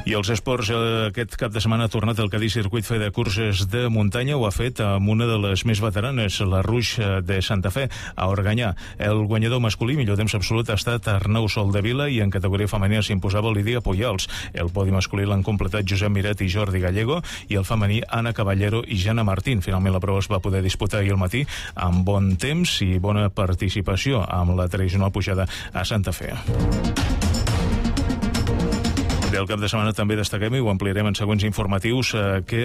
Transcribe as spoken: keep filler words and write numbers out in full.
I els esports, aquest cap de setmana ha tornat el Cadí Circuit Fe de curses de muntanya. Ho ha fet amb una de les més veteranes, la Rouge de Santa Fe, a Organyà. El guanyador masculí, millor temps absolut, ha estat Arnau Soldevila, i en categoria femenina s'imposava Lídia Pujals. El podi masculí l'han completat Josep Miret i Jordi Gallego, i el femení Anna Caballero i Jana Martín. Finalment la prova es va poder disputar ahir al matí amb bon temps i bona participació amb la tradicional pujada a Santa Fe. Del cap de setmana també destaquem, i ho ampliarem en següents informatius, eh, que